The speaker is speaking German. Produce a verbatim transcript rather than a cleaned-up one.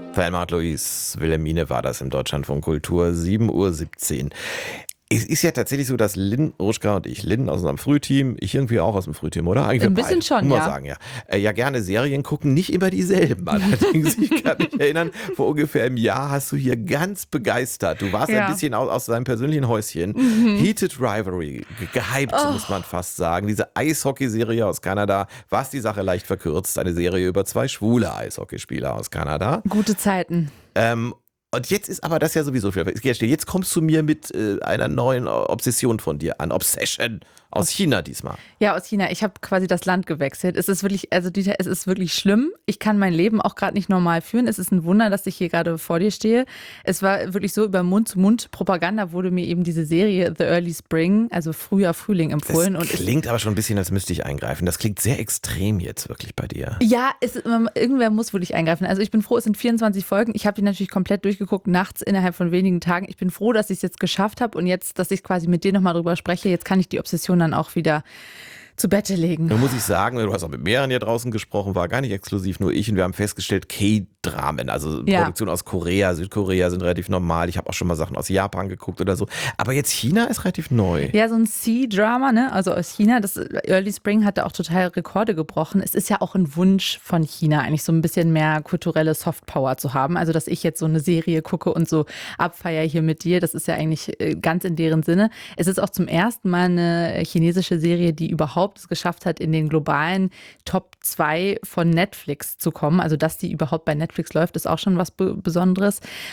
Thelma und Louise, Wilhelmine war das im Deutschlandfunk Kultur, sieben Uhr siebzehn. Es ist ja tatsächlich so, dass Lynn Ruschka und ich, Lynn aus unserem Frühteam, ich irgendwie auch aus dem Frühteam, oder? Eigentlich wir Ein bisschen beide, schon, muss man ja. sagen, ja. Äh, ja, gerne Serien gucken, nicht immer dieselben. Allerdings, ich kann mich erinnern, vor ungefähr einem Jahr hast du hier ganz begeistert. Du warst Ja. ein bisschen aus, aus deinem persönlichen Häuschen. Heated Rivalry, ge- gehypt, muss man fast sagen. Diese Eishockey-Serie aus Kanada, was die Sache leicht verkürzt, eine Serie über zwei schwule Eishockeyspieler aus Kanada. Gute Zeiten. Ähm, und jetzt ist aber das ja sowieso viel. Jetzt kommst du mir mit äh, einer neuen Obsession von dir an. Obsession aus China diesmal. Ja, aus China. Ich habe quasi das Land gewechselt. Es ist wirklich, also Dieter, es ist wirklich schlimm. Ich kann mein Leben auch gerade nicht normal führen. Es ist ein Wunder, dass ich hier gerade vor dir stehe. Es war wirklich so, über Mund-zu-Mund-Propaganda wurde mir eben diese Serie The Early Spring, also früher Frühling, empfohlen. Das Und ich, klingt aber schon ein bisschen, als müsste ich eingreifen. Das klingt sehr extrem jetzt wirklich bei dir. ja, es, irgendwer muss wirklich eingreifen. Also ich bin froh, es sind vierundzwanzig Folgen. Ich habe die natürlich komplett durchgeguckt, nachts innerhalb von wenigen Tagen. Ich bin froh, dass ich es jetzt geschafft habe und jetzt, dass ich quasi mit dir nochmal drüber spreche. Jetzt kann ich die Obsession dann auch wieder zu Bette legen. Nun muss ich sagen, du hast auch mit mehreren hier draußen gesprochen, war gar nicht exklusiv nur ich und wir haben festgestellt, K-Dramen, also Ja. Produktionen aus Korea, Südkorea sind relativ normal. Ich habe auch schon mal Sachen aus Japan geguckt oder so. Aber jetzt China ist relativ neu. Ja, so ein Sea-Drama, ne? Also aus China. Das Early Spring hatte auch total Rekorde gebrochen. Es ist ja auch ein Wunsch von China, eigentlich so ein bisschen mehr kulturelle Softpower zu haben. Also, dass ich jetzt so eine Serie gucke und so abfeier hier mit dir, das ist ja eigentlich äh, ganz in deren Sinne. Es ist auch zum ersten Mal eine chinesische Serie, die überhaupt es geschafft hat, in den globalen Top zwei von Netflix zu kommen. Also, dass die überhaupt bei Netflix läuft, ist auch schon was Be- Besonderes.